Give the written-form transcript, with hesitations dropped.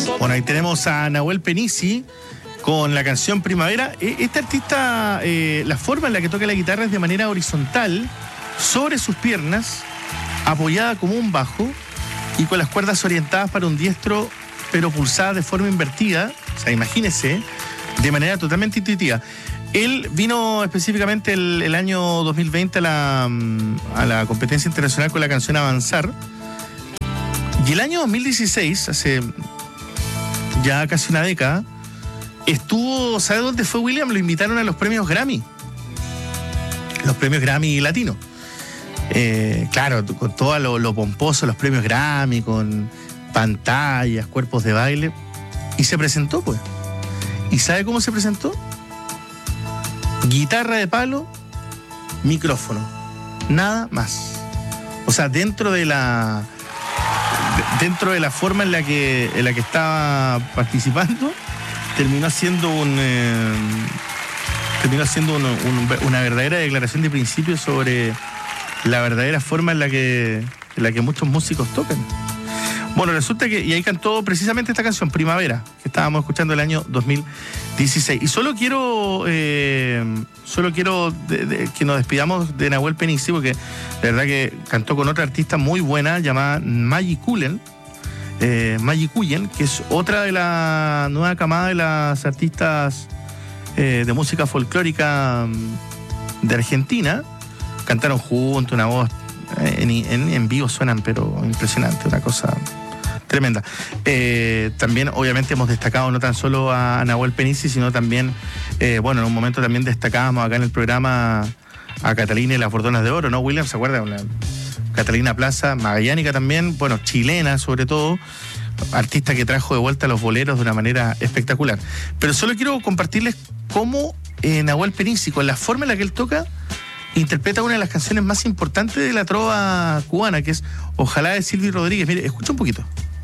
Bueno, ahí tenemos a Nahuel Penisi con la canción Primavera. Este artista, la forma en la que toca la guitarra es de manera horizontal, sobre sus piernas, apoyada como un bajo y con las cuerdas orientadas para un diestro, pero pulsadas de forma invertida. O sea, imagínese, de manera totalmente intuitiva. Él vino específicamente el año 2020 a la competencia internacional con la canción Avanzar. Y el año 2016, hace ya casi una década, estuvo, ¿sabe dónde fue, William? Lo invitaron a los premios Grammy. Los premios Grammy latinos. Claro, con todo lo pomposo, los premios Grammy, con pantallas, cuerpos de baile. Y se presentó, pues. ¿Y sabe cómo se presentó? Guitarra de palo, micrófono. Nada más. O sea, dentro de la forma en la que estaba participando, terminó siendo una verdadera declaración de principios sobre la verdadera forma en la que muchos músicos tocan. Bueno, resulta que, y ahí cantó precisamente esta canción, Primavera, que estábamos escuchando el año 2016. Y solo quiero que nos despidamos de Nahuel Penisi, porque de verdad que cantó con otra artista muy buena llamada Maggie Cullen, que es otra de la nueva camada de las artistas de música folclórica de Argentina. Cantaron juntos, una voz en vivo suenan, pero impresionante, una cosa tremenda. También obviamente hemos destacado no tan solo a Nahuel Penisi, sino también, en un momento también destacábamos acá en el programa a Catalina y las Bordonas de Oro, ¿no, William? ¿Se acuerdan? Catalina Plaza, magallánica también, chilena sobre todo, artista que trajo de vuelta los boleros de una manera espectacular. Pero solo quiero compartirles cómo Nahuel Penisi, con la forma en la que él toca, interpreta una de las canciones más importantes de la trova cubana, que es Ojalá, de Silvio Rodríguez. Mire, escucha un poquito.